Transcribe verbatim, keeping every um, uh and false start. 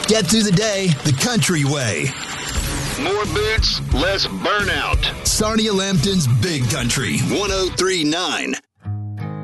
Get through the day the country way. More boots, less burnout. Sarnia Lambton's Big Country, one oh three point nine.